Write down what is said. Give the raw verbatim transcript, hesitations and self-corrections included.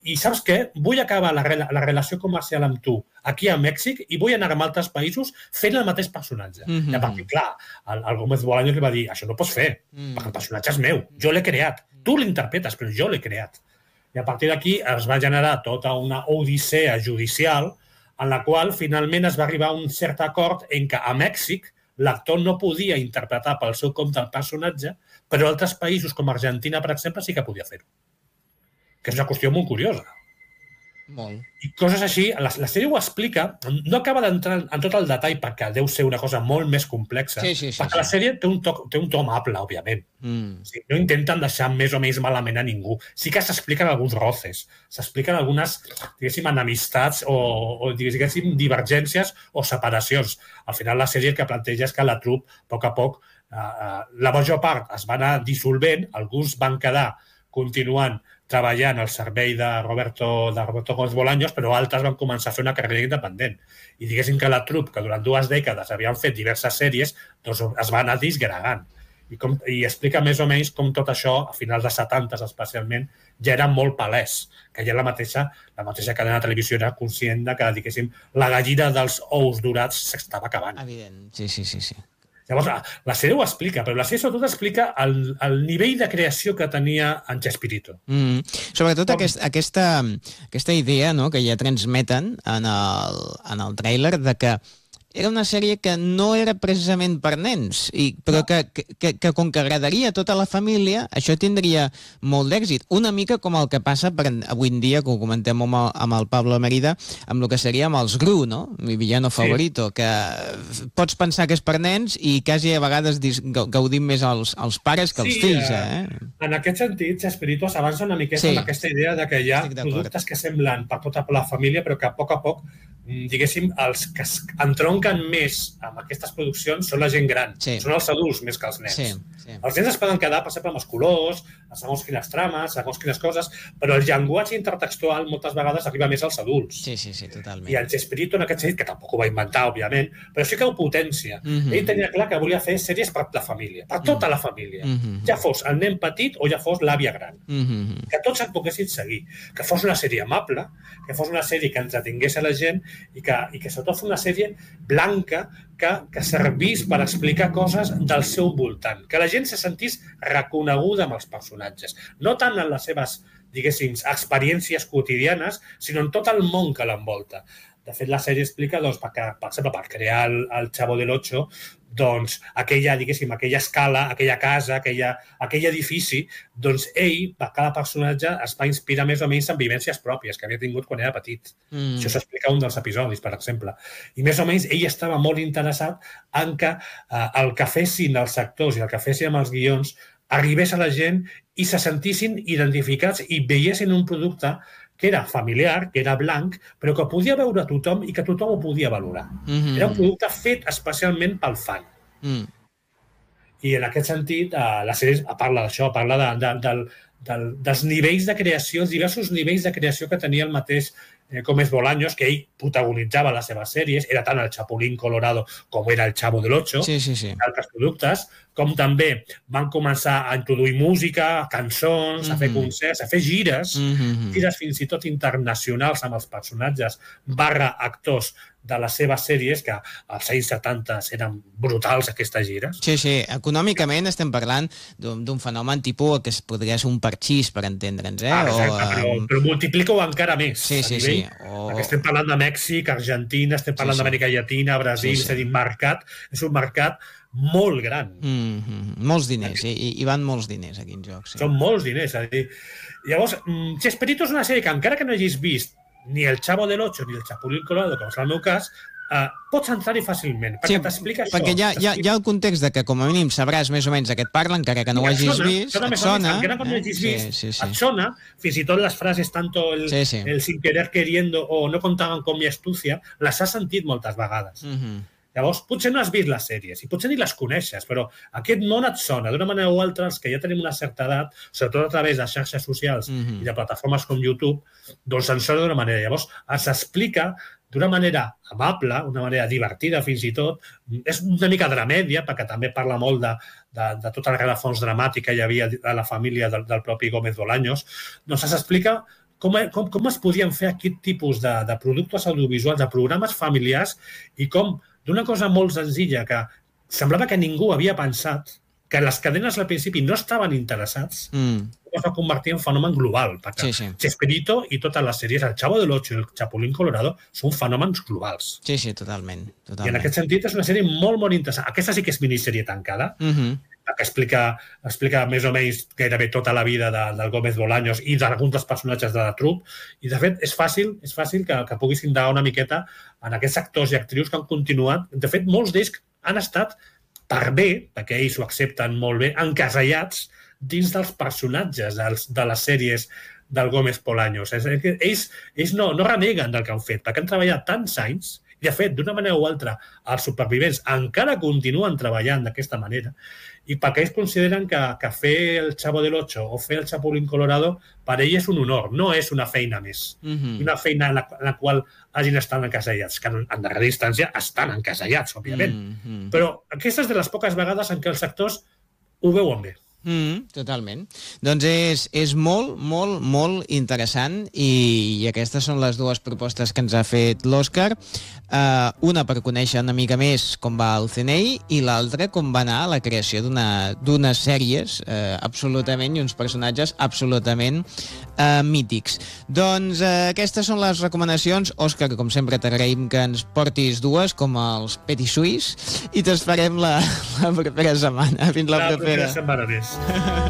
i saps què? Vull acabar la, rela la relació comercial amb tu aquí a Mèxic i vull anar a altres països fent el mateix personatge. Mm -hmm. I a partir, clar, el, el Gómez Bolaños li va dir, això no pots fer, mm -hmm. perquè el personatge és meu, jo l'he creat, tu l'interpretes, però jo l'he creat. I a partir d'aquí es va generar tota una odissea judicial en la qual finalment es va arribar a un cert acord en què a Mèxic l'actor no podia interpretar pel seu compte el personatge, però altres països com Argentina, per exemple, sí que podia fer-ho. Que és una qüestió molt curiosa. Molt. I coses així, la, la sèrie ho explica, no acaba d'entrar en tot el detall perquè deu ser una cosa molt més complexa, sí, sí, sí, perquè sí. la sèrie té un to, té un to amable, òbviament. Mm. O sigui, no intenten deixar més o menys malament a ningú. Sí que s'expliquen alguns roces, s'expliquen algunes, diguéssim, enemistats o, o diguéssim, divergències o separacions. Al final la sèrie el que planteja és que la trup, a poc a poc, eh, la major part es va anar dissolvent, alguns van quedar continuant treballant al servei de Roberto, de Roberto Gómez Bolaños, però altres van començar a fer una carrera independent. I diguéssim que la trup, que durant dues dècades havien fet diverses sèries, doncs es va anar disgregant. I, com, I explica més o menys com tot això, a finals dels setanta especialment, ja era molt palès, que ja la mateixa, la mateixa cadena de televisió era conscient de que, diguéssim, la gallina dels ous dorats s'estava acabant. Evident, sí, sí, sí, sí. Llavors, la sèrie ho explica, però la sèrie sobretot explica el, el nivell de creació que tenia en Chespirito. Mm. Sobretot Com... aquest, aquesta, aquesta idea, no?, que ja transmeten en el, en el tràiler de que era una sèrie que no era precisament per nens, i, però que, que, que com que agradaria a tota la família, això tindria molt d'èxit. Una mica com el que passa per avui en dia, que ho comentem amb el, amb el Pablo Mérida, amb el que seria amb els Gru, no? Mi villano favorito, sí. Que pots pensar que és per nens i quasi a vegades gaudim més els, els pares que els sí, fills, eh? En aquest sentit, Chespirito s'avança una miqueta sí. amb aquesta idea de que hi ha productes que semblen per tota la família, però que a poc a poc, diguéssim, els que entronquen més amb aquestes produccions són la gent gran, sí. són els adults més que els nens. Sí, sí. Els nens es poden quedar, per exemple, amb els colors, segons quines trames, segons quines coses, però el llenguatge intertextual moltes vegades arriba més als adults. Sí, sí, sí, totalment. I el Chespirito, en aquest sentit, que tampoc ho va inventar, òbviament, però sí que ho potencia. Mm-hmm. Ell tenia clar que volia fer sèries per la família, per tota la família. Mm-hmm. Ja fos el nen petit o ja fos l'àvia gran. Mm-hmm. Que tots et poguessin seguir. Que fos una sèrie amable, que fos una sèrie que entretingués a la gent i que, i que sobretot fos una sèrie blanca que, que servís per explicar coses del seu voltant. Que la gent se sentís reconeguda amb els personatges. No tant en les seves, diguéssim, experiències quotidianes, sinó en tot el món que l'envolta. De fet, la sèrie explica, doncs, perquè, per exemple, per crear el, el Chavo del Ocho, doncs, aquella, diguéssim, aquella escala, aquella casa, aquella, aquell edifici, doncs ell, per cada personatge, es va inspirar més o menys en vivències pròpies que havia tingut quan era petit. Mm. Això s'explica un dels episodis, per exemple. I més o menys ell estava molt interessat en que eh, el que fessin els actors i el que fessin amb els guions arribés a la gent i se sentissin identificats i veiessin un producte que era familiar, que era blanc, però que podia veure tothom i que tothom ho podia valorar. Mm-hmm. Era un producte fet especialment pel fan. Mm. I en aquest sentit, eh, la sèrie parla d'això, parla de, de, de, de, dels nivells de creació, els diversos nivells de creació que tenia el mateix eh, Gómez Bolaños, que ell protagonitzava les seves sèries, era tant el Chapulín Colorado com era el Chavo del Ocho, sí, sí, sí. altres productes, com també van començar a introduir música, cançons, mm-hmm. a fer concerts, a fer gires, mm-hmm. gires fins i tot internacionals amb els personatges barra actors de les seves sèries, que als anys setanta eren brutals, aquestes gires. Sí, sí. Econòmicament estem parlant d'un fenomen tipus que es podria ser un parxís, per entendre'ns, eh? Ah, exacte, o, però, però multiplica-ho encara més. Sí, sí, sí. O... Estem parlant de Mèxic, Argentina, estem parlant sí, sí. d'Amèrica Llatina, Brasil, sí, sí. és a dir, mercat, és un mercat molt gran. Mm-hmm. Molts diners, i, hi van molts diners aquí en joc. Sí. Són molts diners. És a dir. Llavors, Chespirito és una sèrie que encara que no hagis vist ni el Chavo del Ocho ni el Chapulín Colorado, com és el meu cas, uh, pots entrar-hi fàcilment, perquè sí, t'explica això. Perquè hi ha, hi, ha, hi ha el context de que com a mínim sabràs més o menys de què et parla, encara que no ho hagis sona, vist, sona, et sona. Encara que no ho hagis vist, sí, sí, sí. et sona, fins i tot les frases, tanto el, sí, sí. el sin querer queriendo o no contaven con mi astucia, les has sentit moltes vegades. Mm-hmm. Llavors, potser no has vist les sèries i potser ni les coneixes, però aquest món et sona d'una manera o altra, els que ja tenim una certa edat, sobretot a través de xarxes socials mm-hmm. i de plataformes com YouTube, doncs ens sona d'una manera. Llavors, es explica d'una manera amable, una manera divertida fins i tot. És una mica dramèdia, perquè també parla molt de, de, de tota la rerefons dramàtica que hi havia a la família del, del propi Gómez Bolaños. Doncs s'explica com, com, com es podien fer aquest tipus de, de productes audiovisuals, de programes familiars, i com d'una cosa molt senzilla que semblava que ningú havia pensat, que les cadenes al principi no estaven interessats, mm. es va convertir en fenomen global, perquè sí, sí. Chespirito i totes les sèries, el Chavo del Ocho i el Chapulín Colorado, són fenòmens globals. Sí, sí, totalment. totalment. I en aquest sentit és una sèrie molt, molt interessant. Aquesta sí que és minissèrie tancada, mm-hmm. que explica, explica més o menys gairebé tota la vida de, del Gómez Bolaños i d'alguns dels personatges de la troupe, i de fet és fàcil, és fàcil que, que puguis indagar una miqueta en aquests actors i actrius que han continuat. De fet, molts d'ells han estat per bé, perquè ells ho accepten molt bé, encasellats dins dels personatges dels, de les sèries del Gómez Bolaños. Ells, ells no, no reneguen del que han fet, perquè han treballat tants anys, i de fet, d'una manera o altra, els supervivents encara continuen treballant d'aquesta manera, i perquè ells consideren que, que fer el Chavo del Ocho o fer el Chapulín Colorado per ell és un honor, no és una feina més. Mm-hmm. Una feina en la, en la qual hagin estat encasellats, que en, en darrera instància estan encasellats, òbviament. Mm-hmm. Però aquestes de les poques vegades en què els actors ho veuen bé. Mm, totalment. Doncs és, és molt, molt, molt interessant i, i aquestes són les dues propostes que ens ha fet l'Òscar. Uh, una per conèixer una mica més com va el C N I i l'altra com va anar la creació d'unes sèries uh, absolutament i uns personatges absolutament uh, mítics. Doncs uh, aquestes són les recomanacions. Òscar, com sempre t'agraïm que ens portis dues com els Petit Suís i t'esperem la, la propera setmana. Fins la, la propera. propera setmana més.